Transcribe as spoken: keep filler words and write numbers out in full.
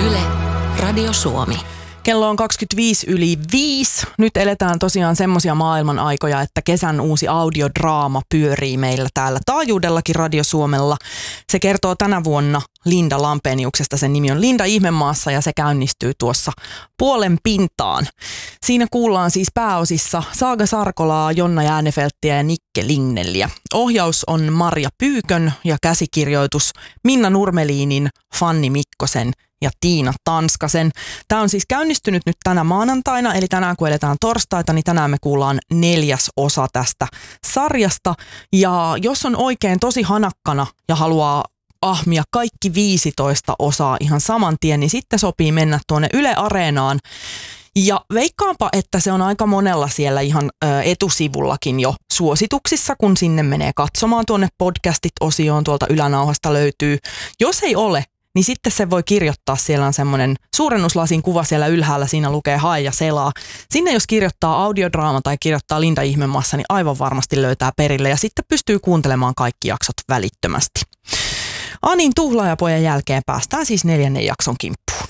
Yle, Radio Suomi. Kello on kaksikymmentäviisi yli viisi. Nyt eletään tosiaan semmoisia maailman aikoja, että kesän uusi audiodraama pyörii meillä täällä taajuudellakin Radio Suomella. Se kertoo tänä vuonna Linda Lampeniuksesta. Sen nimi on Linda Ihmemaassa ja se käynnistyy tuossa puolen pintaan. Siinä kuullaan siis pääosissa Saaga Sarkolaa, Jonna Jäänefelttiä ja Nikke Lignelliä. Ohjaus on Marja Pyykön ja käsikirjoitus Minna Nurmeliinin, Fanni Mikkosen ja Tiina Tanskasen. Tämä on siis käynnistynyt nyt tänä maanantaina, eli tänään kun eletään torstaita, niin tänään me kuullaan neljäs osa tästä sarjasta. Ja jos on oikein tosi hanakkana ja haluaa ahmia kaikki viisitoista osaa ihan saman tien, niin sitten sopii mennä tuonne Yle Areenaan. Ja veikkaanpa, että se on aika monella siellä ihan ö, etusivullakin jo suosituksissa, kun sinne menee katsomaan tuonne podcastit-osioon, tuolta ylänauhasta löytyy. Jos ei ole, niin sitten se voi kirjoittaa, siellä on semmoinen suurennuslasin kuva siellä ylhäällä, siinä lukee hae ja selaa. Sinne jos kirjoittaa audiodraama tai kirjoittaa Linda Ihmemaassa, niin aivan varmasti löytää perille ja sitten pystyy kuuntelemaan kaikki jaksot välittömästi. Anin Tuhlaajapojan jälkeen päästään siis neljännen jakson kimppuun.